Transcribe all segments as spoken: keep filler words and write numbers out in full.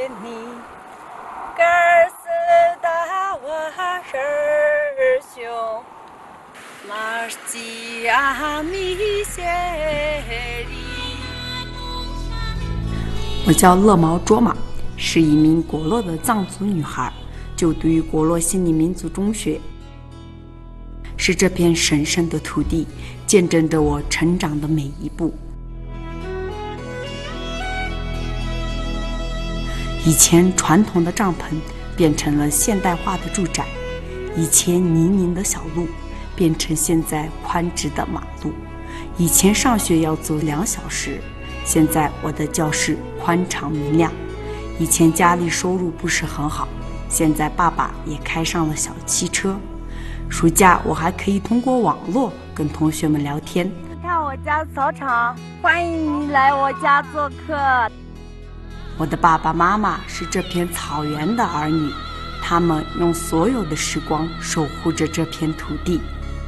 你，哥儿四大我儿兄，马吉阿米谢里。 我叫乐毛卓玛，是一名果洛的藏族女孩，就读于果洛西尼民族中学。是这片神圣的土地，见证着我成长的每一步。以前传统的帐篷变成了现代化的住宅，以前泥泞的小路变成现在宽直的马路，以前上学要走两小时，现在我的教室宽敞明亮。以前家里收入不是很好，现在爸爸也开上了小汽车。暑假我还可以通过网络跟同学们聊天。 看我家操场，欢迎你来我家做客。 我的爸爸妈妈是这片草原的儿女，他们用所有的时光守护着这片土地。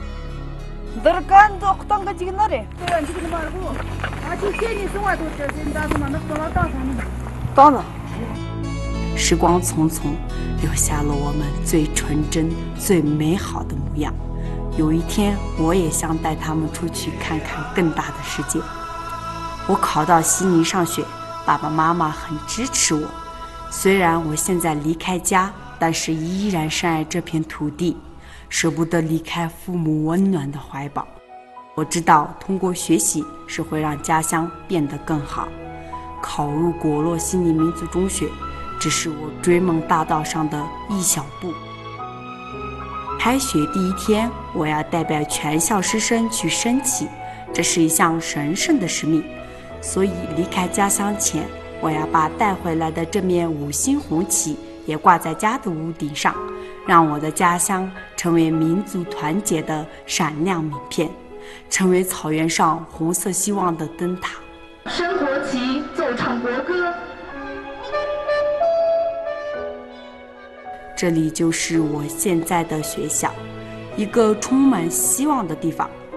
到了。 时光匆匆，留下了我们最纯真、最美好的模样。有一天，我也想带他们出去看看更大的世界。我考到悉尼上学，爸爸妈妈很支持我。虽然我现在离开家，但是依然深爱这片土地，舍不得离开父母温暖的怀抱。我知道，通过学习是会让家乡变得更好。考入果洛西尼民族中学，只是我追梦大道上的一小步。开学第一天，我要代表全校师生去升旗，这是一项神圣的使命。所以离开家乡前，我要把带回来的这面五星红旗也挂在家的屋顶上，让我的家乡成为民族团结的闪亮名片，成为草原上红色希望的灯塔。 升国旗，奏唱国歌。 这里就是我现在的学校，一个充满希望的地方。